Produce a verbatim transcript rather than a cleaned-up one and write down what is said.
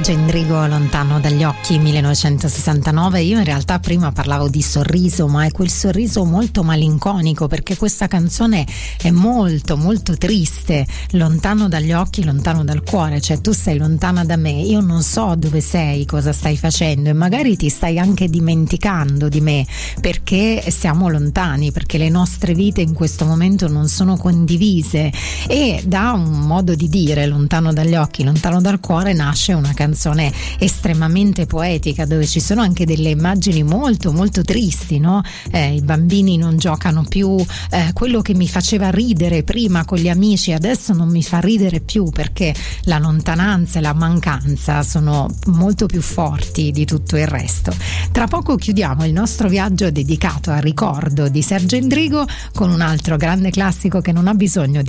Sergio Endrigo, Lontano dagli occhi, millenovecentosessantanove. Io in realtà prima parlavo di sorriso, ma è quel sorriso molto malinconico, perché questa canzone è molto molto triste. Lontano dagli occhi, lontano dal cuore, cioè tu sei lontana da me, io non so dove sei, cosa stai facendo, e magari ti stai anche dimenticando di me perché siamo lontani, perché le nostre vite in questo momento non sono condivise. E da un modo di dire, lontano dagli occhi, lontano dal cuore, nasce una canzone estremamente poetica, dove ci sono anche delle immagini molto molto tristi, no? Eh, i bambini non giocano più, eh, quello che mi faceva ridere prima con gli amici adesso non mi fa ridere più, perché la lontananza e la mancanza sono molto più forti di tutto il resto. Tra poco chiudiamo il nostro viaggio dedicato al ricordo di Sergio Endrigo con un altro grande classico che non ha bisogno di